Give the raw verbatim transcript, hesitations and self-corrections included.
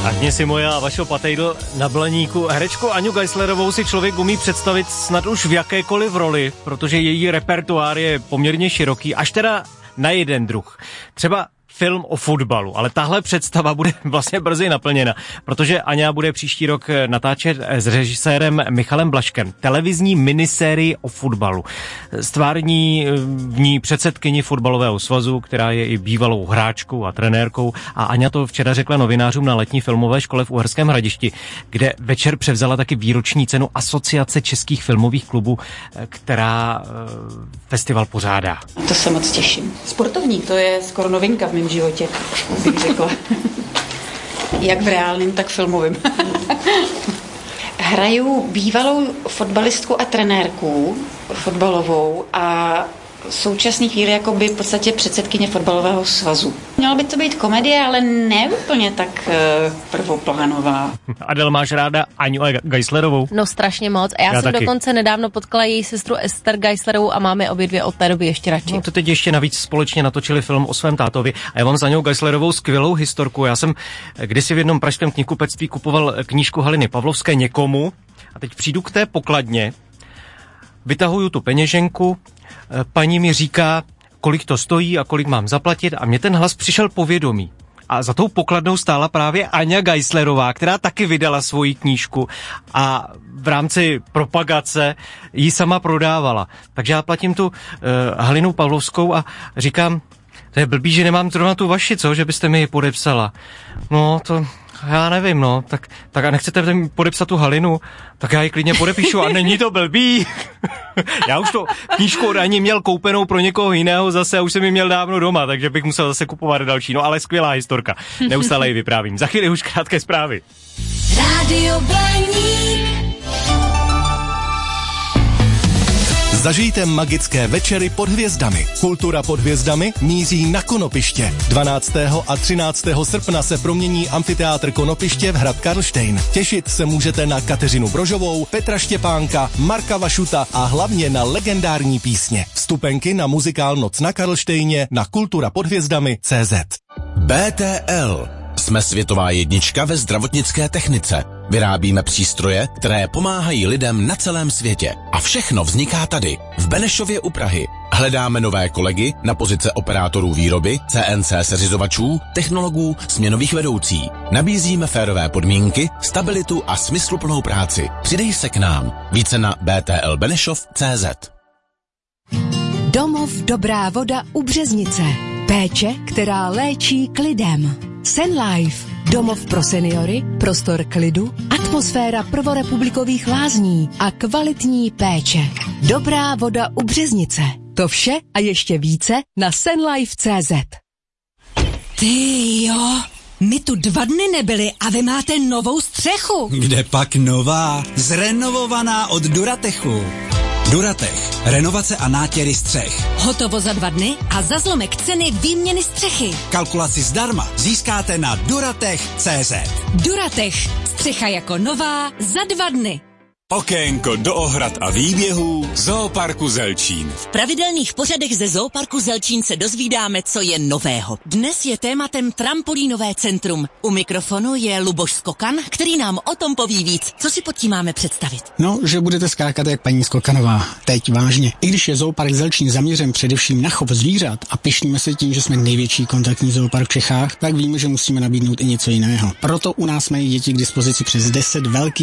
A dnes si moja Vašo Patejdl na Blaníku. Herečku Aňu Geislerovou si člověk umí představit snad už v jakékoliv roli, protože její repertoár je poměrně široký, až teda na jeden druh. Třeba film o fotbalu, ale tahle představa bude vlastně brzy naplněna, protože Aňa bude příští rok natáčet s režisérem Michalem Blažkem televizní minisérii o fotbalu. Stvární v ní předsedkyni fotbalového svazu, která je i bývalou hráčkou a trenérkou, a Aňa to včera řekla novinářům na letní filmové škole v Uherském Hradišti, kde večer převzala taky výroční cenu Asociace českých filmových klubů, která festival pořádá. To se moc těším. Sportovník, to je skoro novinka v mém životě, bych řekla. Jak v reálném, tak filmovém. Hraju bývalou fotbalistku a trenérku fotbalovou a v současné chvíli jakoby v podstatě předsedkyně fotbalového svazu. Měla by to být komedie, ale ne úplně tak uh, prvoplánová. Adel, máš ráda Aňu Geislerovou? No strašně moc. A já, já jsem taky. Dokonce nedávno potkala její sestru Ester Geislerovou a máme obě dvě od té doby ještě radši. No to teď ještě navíc společně natočili film o svém tátovi a já mám za Aňou Geislerovou skvělou historku. Já jsem kdysi v jednom pražském knihkupectví kupoval knížku Haliny Pavlovské Někomu a teď přijdu k té pokladně, vytahuju tu peněženku, paní mi říká, kolik to stojí a kolik mám zaplatit, a mě ten hlas přišel povědomí. A za tou pokladnou stála právě Aňa Geislerová, která taky vydala svoji knížku a v rámci propagace ji sama prodávala. Takže já platím tu uh, Halinu Pavlovskou a říkám, to je blbý, že nemám zrovna tu vaši, co? Že byste mi ji podepsala. No, to... Já nevím, no, tak, tak a nechcete mi podepsat tu Halinu, tak já ji klidně podepíšu a není to blbý. Já už to knížku od Ani měl koupenou pro někoho jiného zase a už jsem ji měl dávno doma, takže bych musel zase kupovat další, no ale skvělá historka. Neustále ji vyprávím. Za chvíli už krátké zprávy. Rádio Blaník. Zažijte magické večery pod hvězdami. Kultura pod hvězdami míří na Konopiště. dvanáctého a třináctého srpna se promění amfiteátr Konopiště v hrad Karlštejn. Těšit se můžete na Kateřinu Brožovou, Petra Štěpánka, Marka Vašuta a hlavně na legendární písně. Vstupenky na muzikál Noc na Karlštejně na kultura pod hvězdami tečka cé zet. bé té el. Jsme světová jednička ve zdravotnické technice. Vyrábíme přístroje, které pomáhají lidem na celém světě. A všechno vzniká tady, v Benešově u Prahy. Hledáme nové kolegy na pozice operátorů výroby, cé en cé seřizovačů, technologů, směnových vedoucí. Nabízíme férové podmínky, stabilitu a smysluplnou práci. Přidej se k nám. Více na bé té el benešov tečka cé zet. Domov Dobrá voda u Březnice. Péče, která léčí klidem. Senlife. Domov pro seniory, prostor klidu, atmosféra prvorepublikových lázní a kvalitní péče. Dobrá voda u Březnice. To vše a ještě více na senlife tečka cé zet. Ty jo, my tu dva dny nebyli a vy máte novou střechu. Kde pak nová? Zrenovovaná od Duratechu. Duratech. Renovace a nátěry střech. Hotovo za dva dny a za zlomek ceny výměny střechy. Kalkulaci zdarma získáte na duratech tečka cé zet. Duratech. Střecha jako nová za dva dny. Okénko do ohrad a výběhů Zooparku Zelčín. V pravidelných pořadech ze Zooparku Zelčín se dozvídáme, co je nového. Dnes je tématem trampolínové centrum. U mikrofonu je Luboš Skokan, který nám o tom poví víc. Co si pod tím máme představit? No, že budete skákat jak paní Skokanová. Teď vážně. I když je Zoopark Zelčín zaměřen především na chov zvířat a pyšníme se tím, že jsme největší kontaktní zoopark v Čechách, tak víme, že musíme nabídnout i něco jiného. Proto u nás mají děti k dispozici přes deset velkých